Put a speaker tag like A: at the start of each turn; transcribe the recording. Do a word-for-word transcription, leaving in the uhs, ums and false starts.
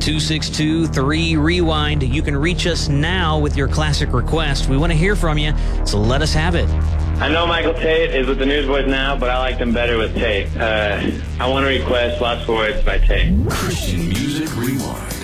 A: two six two, three, rewind. You can reach us now with your classic request. We want to hear from you, so let us have it.
B: I know Michael Tate is with the Newsboys now, but I liked him better with Tate. Uh, I want to request Lost for Words by Tate.
C: Christian Music Rewind.